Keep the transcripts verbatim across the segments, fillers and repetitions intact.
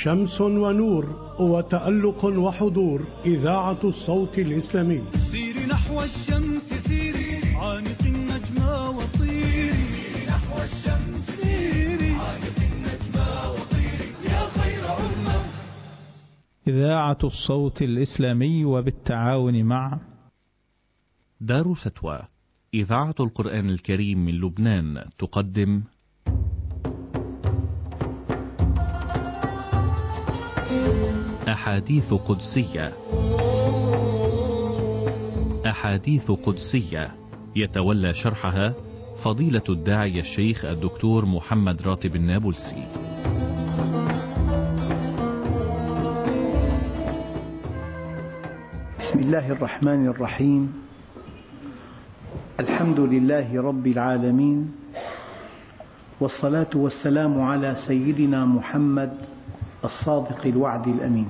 شمس ونور وتألق وحضور. إذاعة الصوت الإسلامي. سيري نحو الشمس سيري عانق النجمة وطيري نحو الشمس سيري عانق النجمة وطيري يا خير أمة. إذاعة الصوت الإسلامي وبالتعاون مع دار الفتوى إذاعة القرآن الكريم من لبنان تقدم أحاديث قدسية. أحاديث قدسية يتولى شرحها فضيلة الداعية الشيخ الدكتور محمد راتب النابلسي. بسم الله الرحمن الرحيم. الحمد لله رب العالمين، والصلاة والسلام على سيدنا محمد الصادق الوعد الأمين.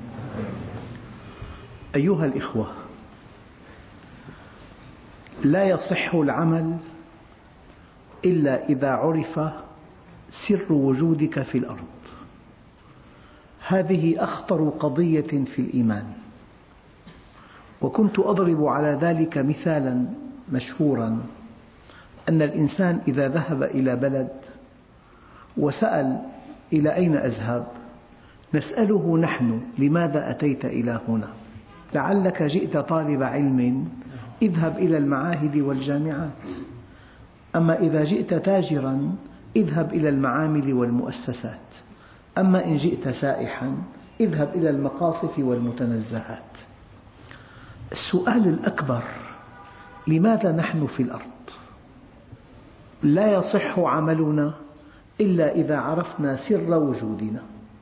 أيها الإخوة، لا يصح العمل إلا إذا عرف سر وجودك في الأرض. هذه أخطر قضية في الإيمان، وكنت أضرب على ذلك مثالا مشهورا، أن الإنسان إذا ذهب إلى بلد وسأل إلى أين أذهب، نسأله نحن لماذا أتيت إلى هنا؟ لعلك جئت طالب علم، اذهب إلى المعاهد والجامعات. أما إذا جئت تاجرا، اذهب إلى المعامل والمؤسسات. أما إن جئت سائحا، اذهب إلى المقاصف والمتنزهات. السؤال الأكبر: لماذا نحن في الأرض؟ لا يصح عملنا إلا إذا عرفنا سر وجودنا.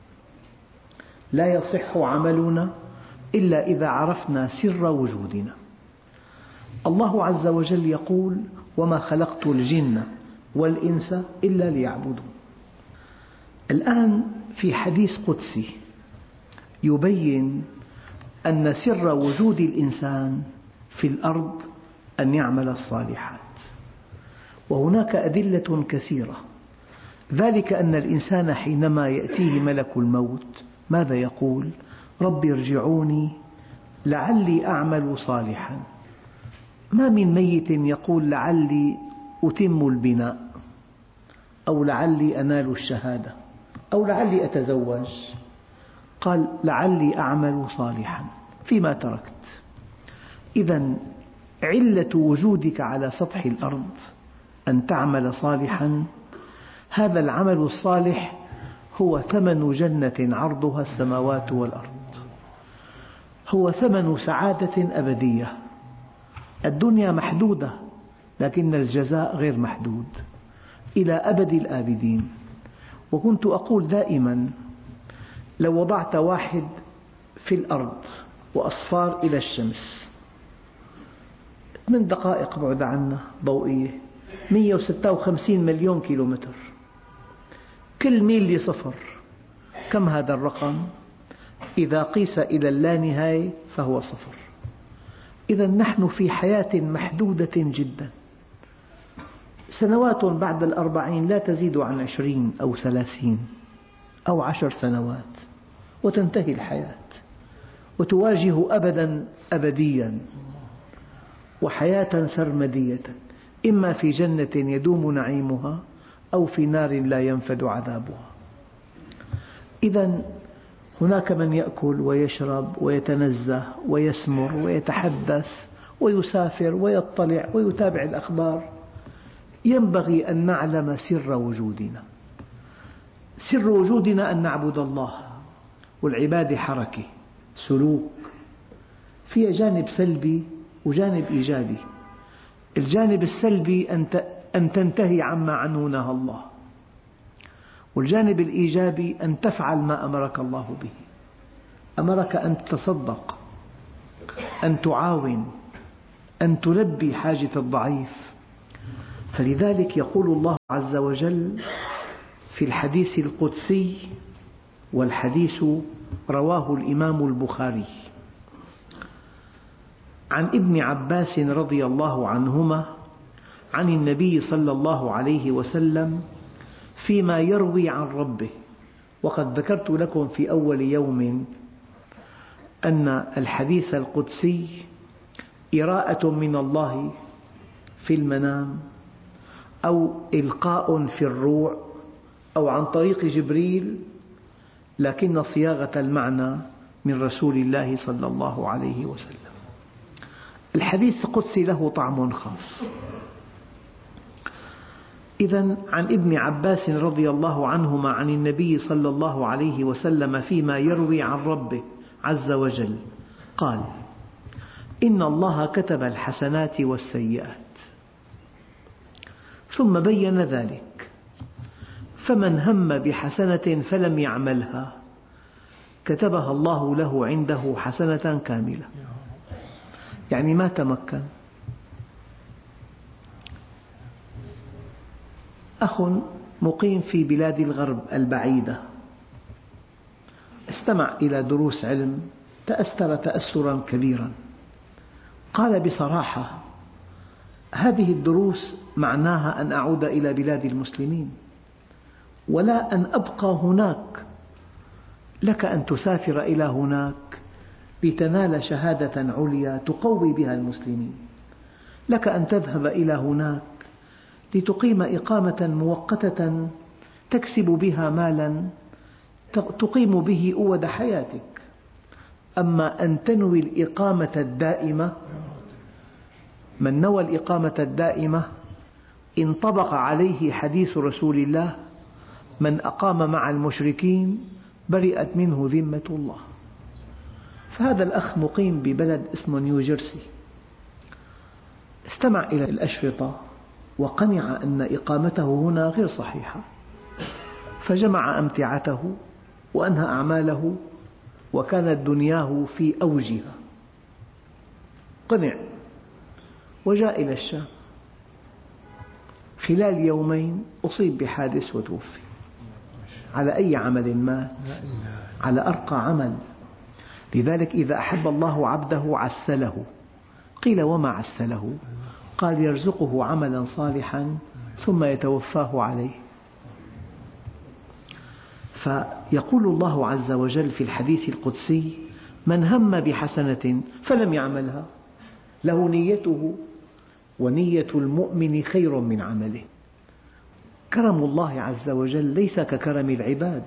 لا يصح عملنا إلا إذا عرفنا سر وجودنا. الله عز وجل يقول: وما خلقت الجن والإنس إلا ليعبدون. الآن في حديث قدسي يبين أن سر وجود الإنسان في الأرض أن يعمل الصالحات، وهناك أدلة كثيرة. ذلك أن الإنسان حينما يأتيه ملك الموت ماذا يقول؟ رب ارجعوني لعلي أعمل صالحا. ما من ميت يقول لعلي أتم البناء، أو لعلي أنال الشهادة، أو لعلي أتزوج. قال لعلي أعمل صالحا فيما تركت. إذن علة وجودك على سطح الأرض أن تعمل صالحا. هذا العمل الصالح هو ثمن جنة عرضها السماوات والأرض، هو ثمن سعادة أبدية. الدنيا محدودة، لكن الجزاء غير محدود إلى أبد الآبدين. وكنت أقول دائما: لو وضعت واحد في الأرض وأصفار إلى الشمس ثمان دقائق بعد عنا ضوئية، مئة وستة وخمسين مليون كيلومتر، كل ميل لصفر. كم هذا الرقم؟ إذا قيس إلى اللانهاية فهو صفر. إذا نحن في حياة محدودة جدا، سنوات بعد الأربعين لا تزيد عن عشرين أو ثلاثين أو عشر سنوات، وتنتهي الحياة وتواجه أبدا أبديا وحياة سرمدية، إما في جنة يدوم نعيمها أو في نار لا ينفد عذابها. إذا هناك من يأكل ويشرب ويتنزه ويسمر ويتحدث ويسافر ويطلع ويتابع الأخبار. ينبغي أن نعلم سر وجودنا. سر وجودنا أن نعبد الله، والعبادة حركة سلوك، فيها جانب سلبي وجانب إيجابي. الجانب السلبي أن تنتهي عما عنه نهى الله، والجانب الإيجابي أن تفعل ما أمرك الله به. أمرك أن تتصدق، أن تعاون، أن تلبي حاجة الضعيف. فلذلك يقول الله عز وجل في الحديث القدسي، والحديث رواه الإمام البخاري عن ابن عباس رضي الله عنهما عن النبي صلى الله عليه وسلم فيما يروي عن ربه وقد ذكرت لكم في أول يوم أن الحديث القدسي إراءة من الله في المنام أو إلقاء في الروع أو عن طريق جبريل، لكن صياغة المعنى من رسول الله صلى الله عليه وسلم. الحديث القدسي له طعم خاص. إذن عن ابن عباس رضي الله عنهما عن النبي صلى الله عليه وسلم فيما يروي عن ربه عز وجل قال: إن الله كتب الحسنات والسيئات، ثم بين ذلك، فمن هم بحسنة فلم يعملها كتبها الله له عنده حسنة كاملة. يعني ما تمكن. أخ مقيم في بلاد الغرب البعيدة استمع إلى دروس علم، تأثر تأثرا كبيرا، قال بصراحة: هذه الدروس معناها أن أعود إلى بلاد المسلمين ولا أن أبقى هناك. لك أن تسافر إلى هناك لتنال شهادة عليا تقوي بها المسلمين، لك أن تذهب إلى هناك لتقيم إقامة مؤقتة تكسب بها مالا تقيم به أود حياتك. أما أن تنوي الإقامة الدائمة، من نوى الإقامة الدائمة انطبق عليه حديث رسول الله: من أقام مع المشركين برئت منه ذمة الله. فهذا الأخ مقيم ببلد اسمه نيوجيرسي، استمع إلى الأشرطة وقنع أن إقامته هنا غير صحيحة، فجمع أمتعته وأنهى أعماله، وكانت دنياه في أوجها. قنع وجاء إلى الشام، خلال يومين أصيب بحادث وتوفي. على أي عمل مات؟ على أرقى عمل. لذلك إذا أحب الله عبده عسله. قيل: وما عسله؟ قال: يرزقه عملا صالحا ثم يتوفاه عليه. فيقول الله عز وجل في الحديث القدسي: من هم بحسنة فلم يعملها له نيته، ونية المؤمن خير من عمله. كرم الله عز وجل ليس ككرم العباد.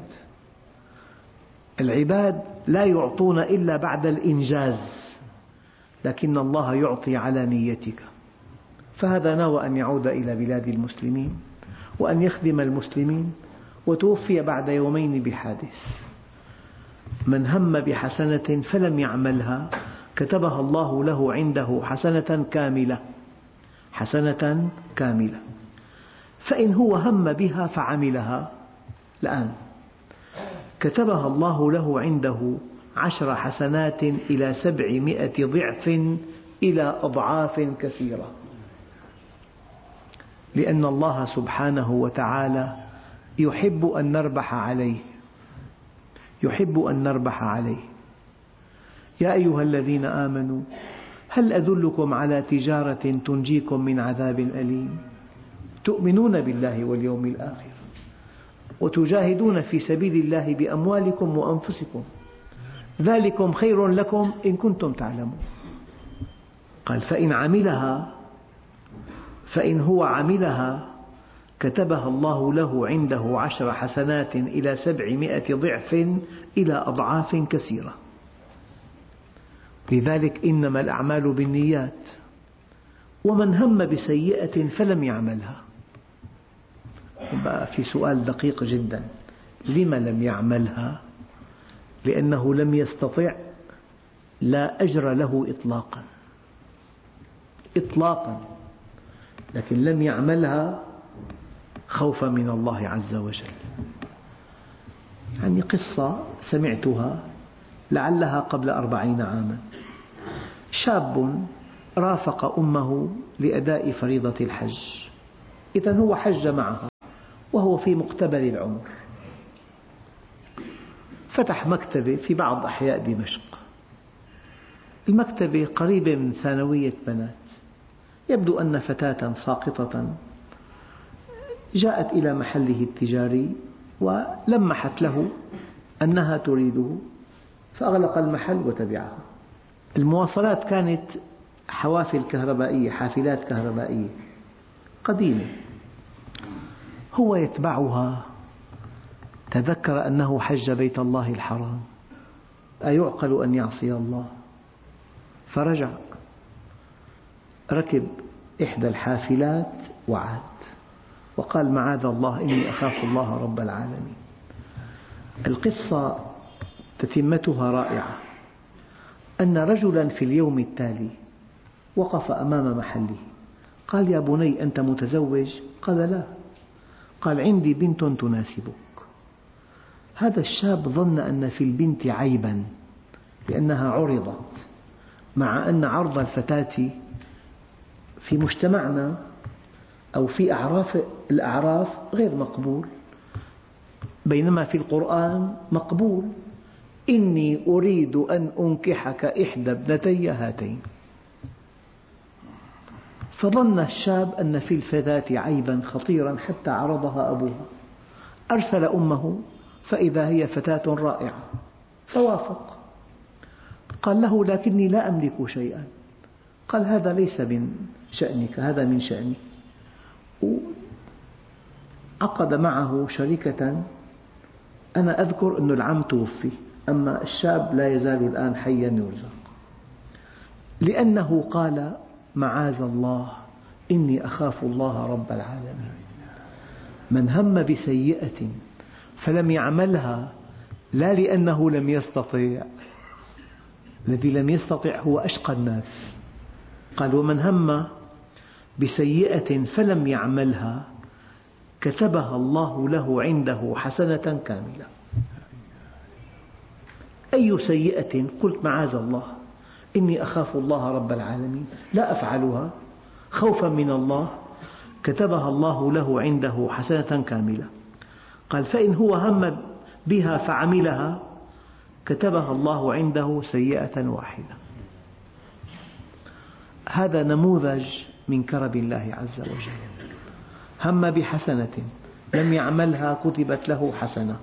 العباد لا يعطون إلا بعد الإنجاز، لكن الله يعطي على نيتك. فهذا نوى أن يعود إلى بلاد المسلمين وأن يخدم المسلمين، وتوفي بعد يومين بحادث. من هم بحسنة فلم يعملها كتبها الله له عنده حسنة كاملة، حسنة كاملة. فإن هو هم بها فعملها الآن كتبها الله له عنده عشر حسنات إلى سبعمائة ضعف إلى أضعاف كثيرة، لأن الله سبحانه وتعالى يحب أن نربح عليه، يحب أن نربح عليه. يا أيها الذين آمنوا هل أدلكم على تجارة تنجيكم من عذاب أليم تؤمنون بالله واليوم الآخر وتجاهدون في سبيل الله بأموالكم وأنفسكم ذلكم خير لكم إن كنتم تعلمون. قال: فإن عملها فإن هو عملها كتبها الله له عنده عشر حسنات إلى سبعمائة ضعف إلى أضعاف كثيرة. لذلك إنما الأعمال بالنيات. ومن هم بسيئة فلم يعملها، بقى في سؤال دقيق جدا: لم لم يعملها؟ لأنه لم يستطع، لا أجر له إطلاقا إطلاقا، لكن لم يعملها خوفا من الله عز وجل. يعني قصة سمعتها لعلها قبل أربعين عاما. شاب رافق أمه لأداء فريضة الحج، إذن هو حج معها وهو في مقتبل العمر. فتح مكتبة في بعض أحياء دمشق، المكتبة قريبة من ثانوية بنات. يبدو أن فتاة ساقطة جاءت إلى محله التجاري ولمحت له أنها تريده فأغلق المحل وتبعها. المواصلات كانت حوافل كهربائية، حافلات كهربائية قديمة، هو يتبعها. تذكر أنه حج بيت الله الحرام، أيعقل أن يعصي الله؟ فرجع، ركب إحدى الحافلات وعاد وقال معاذ الله إني أخاف الله رب العالمين. القصة تتمتها رائعة، أن رجلا في اليوم التالي وقف أمام محله، قال يا بني أنت متزوج؟ قال لا. قال عندي بنت تناسبك. هذا الشاب ظن أن في البنت عيبا لأنها عرضت، مع أن عرض الفتاة في مجتمعنا أو في أعراف الأعراف غير مقبول، بينما في القرآن مقبول. إني أريد أن أنكحك إحدى ابنتي هاتين. فظن الشاب أن في الفتاة عيبا خطيرا حتى عرضها أبوها، أرسل أمه فإذا هي فتاة رائعة فوافق. قال له لكني لا أملك شيئا. قال هذا ليس من شأنك، هذا من شأني. عقد معه شركة. أنا أذكر أن العم توفي، أما الشاب لا يزال الآن حيا يرزق، لأنه قال معاذ الله إني أخاف الله رب العالمين. من هم بسيئة فلم يعملها لا لأنه لم يستطع، الذي لم يستطع هو أشقى الناس. قال ومن هم بسيئة فلم يعملها كتبها الله له عنده حسنة كاملة. أي سيئة قلت معاذ الله إني أخاف الله رب العالمين لا أفعلها خوفا من الله، كتبها الله له عنده حسنة كاملة. قال فإن هو هم بها فعملها كتبها الله عنده سيئة واحدة. هذا نموذج من كرم الله عز وجل. هم بحسنة لم يعملها كتبت له حسنة،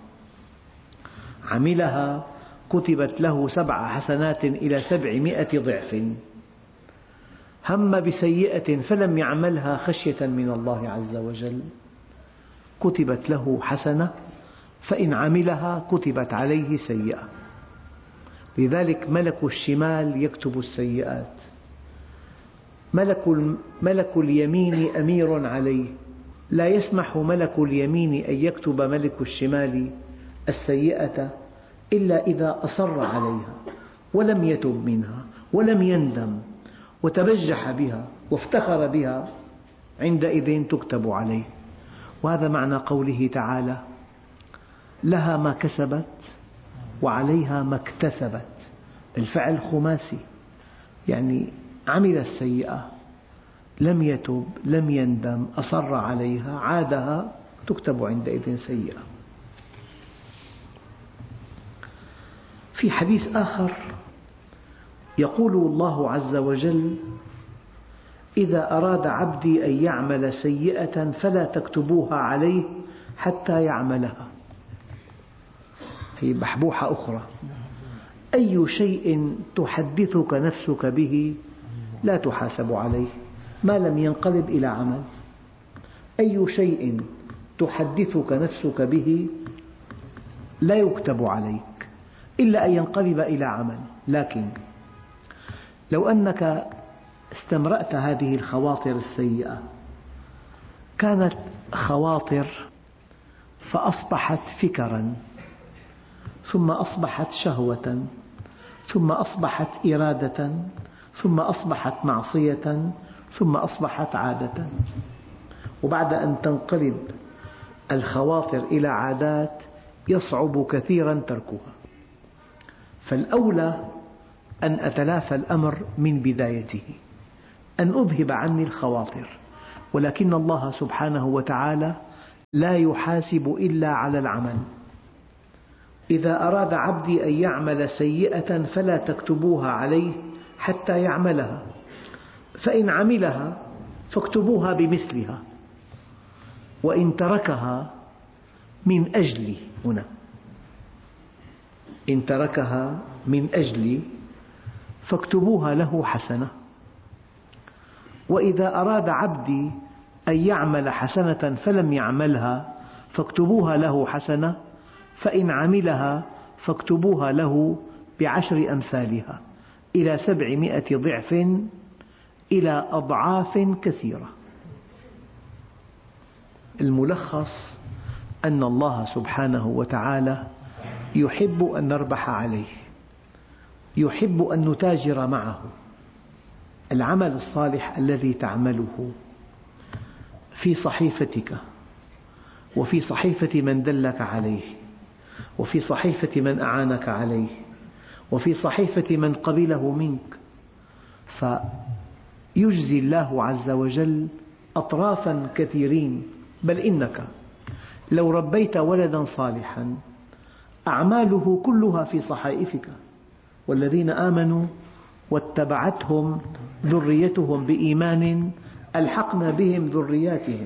عملها كتبت له سبع حسنات إلى سبعمائة ضعف. هم بسيئة فلم يعملها خشية من الله عز وجل كتبت له حسنة، فإن عملها كتبت عليه سيئة. لذلك ملك الشمال يكتب السيئات، ملك, ملك اليمين أمير عليه، لا يسمح ملك اليمين أن يكتب ملك الشمال السيئة إلا إذا أصر عليها ولم يتب منها ولم يندم وتبجح بها وافتخر بها، عندئذ تكتب عليه. وهذا معنى قوله تعالى لها ما كسبت وعليها ما اكتسبت. الفعل خماسي، يعني عمل السيئة لم يتب لم يندم أصر عليها عادها تكتب عندئذ سيئة. في حديث آخر يقول الله عز وجل إذا أراد عبدي أن يعمل سيئة فلا تكتبوها عليه حتى يعملها. هي بحبوحة أخرى، أي شيء تحدثك نفسك به لا تحاسب عليه ما لم ينقلب إلى عمل. أي شيء تحدثك نفسك به لا يكتب عليك إلا أن ينقلب إلى عمل. لكن لو أنك استمرأت هذه الخواطر السيئة، كانت خواطر فأصبحت فكرا، ثم أصبحت شهوة، ثم أصبحت إرادة، ثم أصبحت معصية، ثم أصبحت عادة. وبعد أن تنقلب الخواطر إلى عادات يصعب كثيرا تركها. فالأولى أن أتلافى الأمر من بدايته، أن أذهب عني الخواطر. ولكن الله سبحانه وتعالى لا يحاسب إلا على العمل. إذا أراد عبدي أن يعمل سيئة فلا تكتبوها عليه حتى يعملها، فإن عملها فاكتبوها بمثلها، وإن تركها من أجل هنا، إن تركها من أجل فاكتبوها له حسنة. وإذا أراد عبدي أن يعمل حسنة فلم يعملها فاكتبوها له حسنة، فإن عملها فاكتبوها له بعشر أمثالها إلى سبعمائة ضعف إلى أضعاف كثيرة. الملخص أن الله سبحانه وتعالى يحب أن نربح عليه، يحب أن نتاجر معه. العمل الصالح الذي تعمله في صحيفتك وفي صحيفة من دلك عليه وفي صحيفة من أعانك عليه وفي صحيفة من قبله منك، فيجزي الله عز وجل أطرافا كثيرين. بل إنك لو ربيت ولدا صالحا أعماله كلها في صحائفك، والذين آمنوا واتبعتهم ذريتهم بإيمان ألحقنا بهم ذرياتهم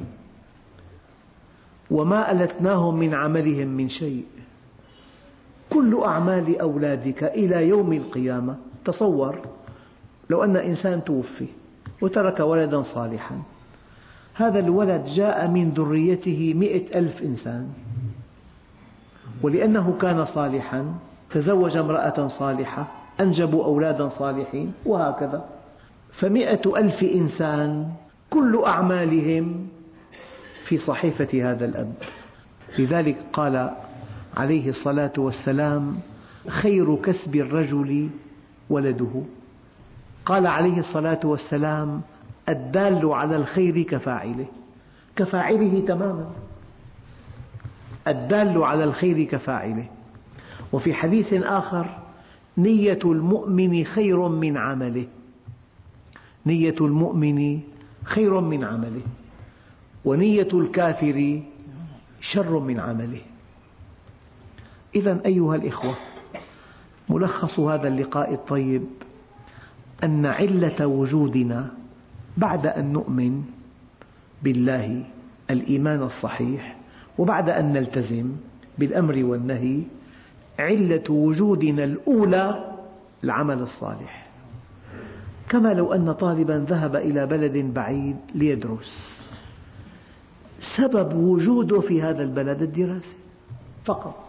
وما ألتناهم من عملهم من شيء. كل أعمال أولادك إلى يوم القيامة. تصور لو أن إنسان توفي وترك ولدا صالحا، هذا الولد جاء من ذريته مئة ألف إنسان، ولأنه كان صالحا تزوج امرأة صالحة أنجبوا أولادا صالحين، وهكذا. فمئة ألف إنسان كل أعمالهم في صحيفة هذا الأب. لذلك قال عليه الصلاة والسلام: خير كسب الرجل ولده. قال عليه الصلاة والسلام: الدال على الخير كفاعله، كفاعله تماما. الدال على الخير كفاعله. وفي حديث آخر: نية المؤمن خير من عمله، نية المؤمن خير من عمله، ونية الكافر شر من عمله. إذن أيها الإخوة، ملخص هذا اللقاء الطيب أن علة وجودنا بعد أن نؤمن بالله الإيمان الصحيح، وبعد أن نلتزم بالأمر والنهي، علة وجودنا الأولى العمل الصالح. كما لو أن طالبا ذهب إلى بلد بعيد ليدرس، سبب وجوده في هذا البلد الدراسة فقط.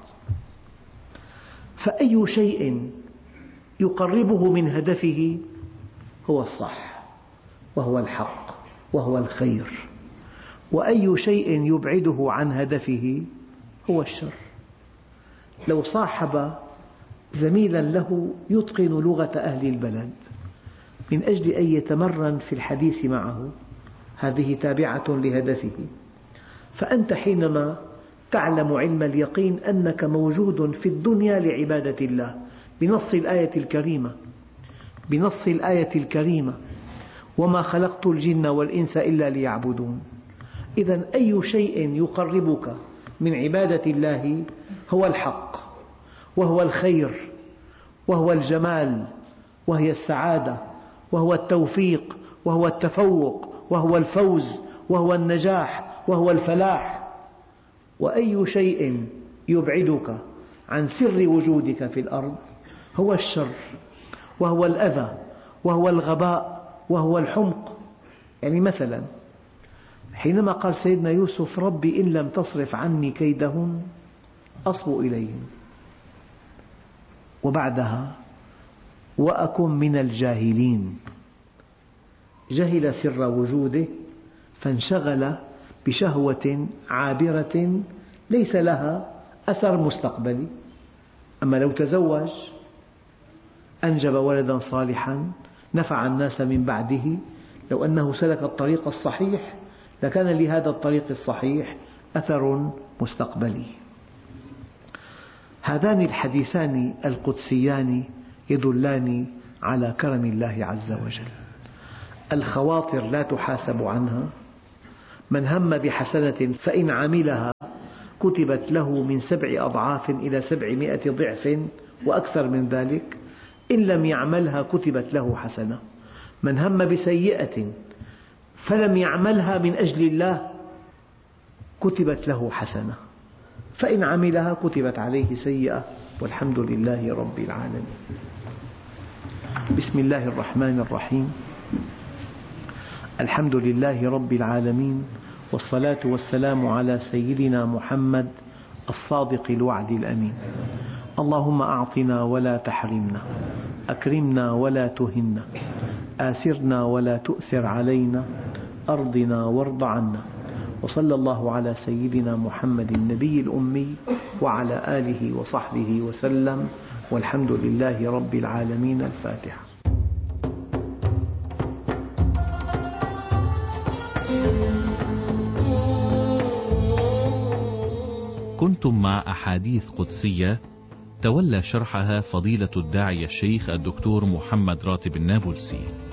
فأي شيء يقربه من هدفه هو الصح وهو الحق وهو الخير، وأي شيء يبعده عن هدفه هو الشر. لو صاحب زميلا له يتقن لغة أهل البلد من أجل أن يتمرن في الحديث معه، هذه تابعة لهدفه. فأنت حينما تعلم علم اليقين أنك موجود في الدنيا لعبادة الله بنص الآية الكريمة، بنص الآية الكريمة: وما خلقت الجن والإنس إلا ليعبدون. إذن أي شيء يقربك من عبادة الله هو الحق وهو الخير وهو الجمال وهي السعادة وهو التوفيق وهو التفوق وهو الفوز وهو النجاح وهو الفلاح. وأي شيء يبعدك عن سر وجودك في الأرض هو الشر وهو الأذى وهو الغباء وهو الحمق. يعني مثلا حينما قال سيدنا يوسف: ربي إن لم تصرف عني كيدهن أصب إليهم، وبعدها: وأكن من الجاهلين. جهل سر وجوده فانشغل بشهوة عابرة ليس لها أثر مستقبلي. أما لو تزوج أنجب ولدا صالحا نفع الناس من بعده، لو أنه سلك الطريق الصحيح لكان لهذا الطريق الصحيح أثر مستقبلي. هذان الحديثان القدسيان يدلان على كرم الله عز وجل. الخواطر لا تحاسب عنها. من هم بحسنة فإن عملها كتبت له من سبع أضعاف إلى سبعمائة ضعف وأكثر من ذلك. إن لم يعملها كتبت له حسنة. من هم بسيئة فلم يعملها من أجل الله كتبت له حسنة. فإن عملها كتبت عليه سيئة، والحمد لله رب العالمين. بسم الله الرحمن الرحيم. الحمد لله رب العالمين، والصلاة والسلام على سيدنا محمد الصادق الوعد الأمين. اللهم أعطنا ولا تحرمنا، أكرمنا ولا تهنا، آثرنا ولا تؤثر علينا، أرضنا وارض عنا. وصلى الله على سيدنا محمد النبي الأمي وعلى آله وصحبه وسلم، والحمد لله رب العالمين. الفاتحة. كنتم مع أحاديث قدسية تولى شرحها فضيلة الداعية الشيخ الدكتور محمد راتب النابلسي.